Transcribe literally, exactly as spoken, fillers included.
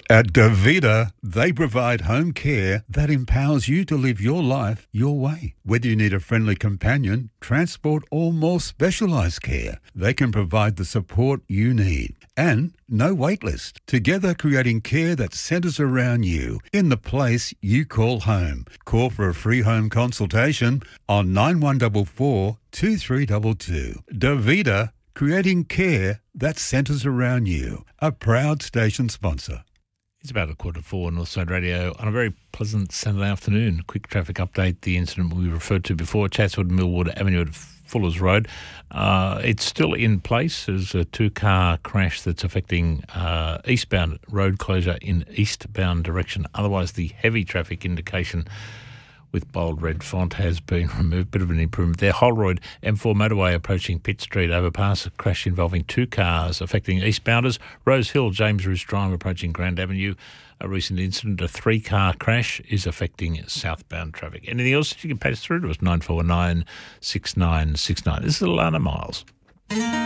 At Davita, they provide home care that empowers you to live your life your way. Whether you need a friendly companion, transport, or more specialised care, they can provide the support you need. And no wait list. Together creating care that centres around you in the place you call home. Call for a free home consultation on nine one four four, two three two two. Davita, creating care that centres around you. A proud station sponsor. It's about a quarter to four, Northside Radio, on a very pleasant Saturday afternoon. Quick traffic update, the incident we referred to before, Chatswood Millwood Avenue at Fuller's Road. Uh, it's still in place. There's a two-car crash that's affecting uh, eastbound road closure in eastbound direction. Otherwise, the heavy traffic indication with bold red font has been removed. Bit of an improvement there. Holroyd M four motorway approaching Pitt Street overpass. A crash involving two cars affecting eastbounders. Rose Hill, James Roos Drive approaching Grand Avenue. A recent incident, a three-car crash, is affecting southbound traffic. Anything else that you can pass through to us? nine four nine, six nine six nine. This is Alana Miles.